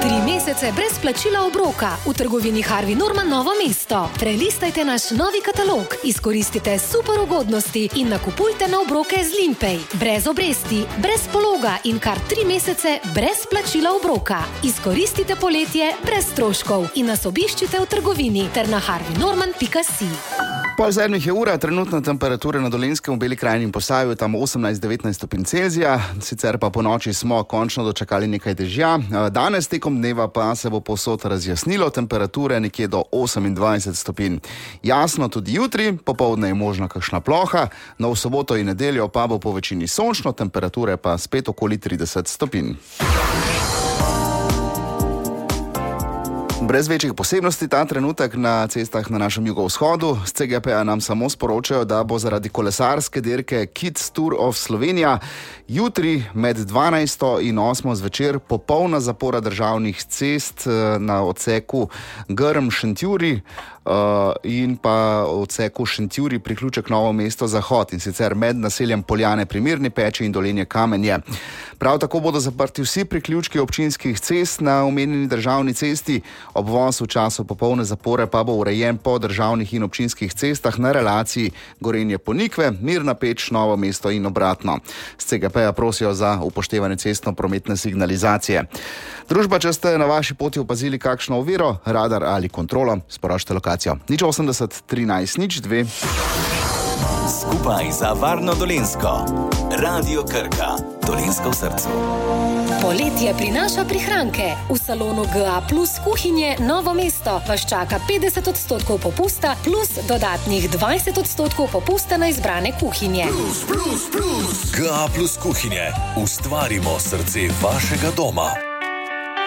3 mesece brez plačila obroka v trgovini Harvey Norman Novo mesto. Prelistajte naš novi katalog, izkoristite super ugodnosti in nakupujte na obroke z Limpay. Brez obresti, brez pologa in kar 3 mesece brez plačila obroka. Izkoristite poletje brez stroškov in nas obiščite v trgovini ter na harveynorman.si. 6:30 je ura, trenutna temperatura na Dolenjskem v Beli krajini in Posavju tam 18-19 stopinj Celzija, sicer pa po noči smo končno dočakali nekaj dežja. Danes tekom dneva pa se bo povsod razjasnilo, temperature nekje do 28 stopinj. Jasno tudi jutri, popoldne je možna kakšna ploha, no v soboto in nedeljo pa bo po večini sončno, temperature pa spet okoli 30 stopinj. Brez večjih posebnosti ta trenutek na cestah na našem jugovzhodu. Z CGP-a nam samo sporočajo, da bo zaradi kolesarske dirke Kids Tour of Slovenija jutri med 12. in 8. zvečer popolna zapora državnih cest na odseku Grm-Šentjuri in pa odseku Šentjuri priključek Novo mesto Zahod, in sicer med naseljem Poljane pri Mirni Peči in Dolenje Kamenje. Prav tako bodo zaprti vsi priključki občinskih cest na omenjeni državni cesti. Obvoz v času popolne zapore pa bo urejen po državnih in občinskih cestah na relaciji Gorenje-Ponikve, Mirna Peč, Novo mesto in obratno. Z CGP-ja prosijo za upoštevanje cestno-prometne signalizacije. Družba, če ste na vaši poti opazili kakšno oviro, radar ali kontrolo, sporočite lokacijo 080 13 02. Skupaj za varno Dolenjsko. Radio Krka. Dolenjsko v srcu. Poletje prinaša prihranke. V salonu GA Plus kuhinje Novo mesto vas čaka 50% popusta plus dodatnih 20% popusta na izbrane kuhinje. GA Plus kuhinje. Ustvarimo srce vašega doma.